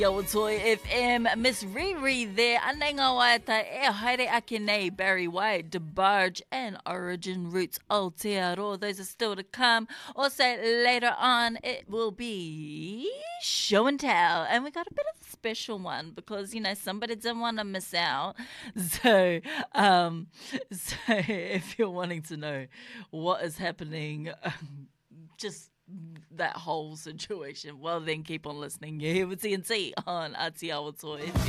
Toy FM, Miss Riri there. Anei ngā waiata e haere ake nei, Barry White, DeBarge, and Origin Roots Aotearoa. Those are still to come. Also, later on, it will be Show and Tell. And we got a bit of a special one because, somebody didn't want to miss out. So if you're wanting to know what is happening, just that whole situation, well then keep on listening. You're here with TNT on Ati Awa Toi.